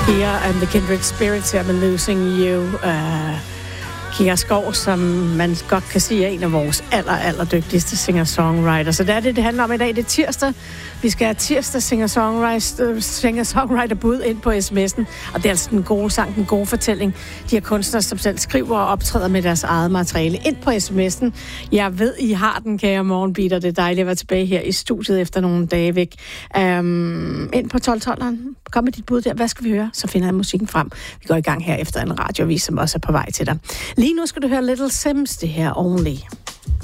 Here and the Kindred Spirits her med Losing You. Kira Skov, som man godt kan sige er en af vores allerdygtigste singer-songwriter. Så det er det handler om i dag. Det er tirsdag. Vi skal have tirsdag singer-songwriter-bud ind på sms'en. Og det er altså den gode sang, den gode fortælling. De her kunstnere, som selv skriver og optræder med deres eget materiale ind på sms'en. Jeg ved, I har den, kære morgenbeater. Det er dejligt at være tilbage her i studiet efter nogle dage væk. Ind på 12-12'eren. Kom med dit bud der. Hvad skal vi høre? Så finder jeg musikken frem. Vi går i gang her efter en radioavis, som også er på vej til dig. Lige nu skal du høre Little Sims, det her Only.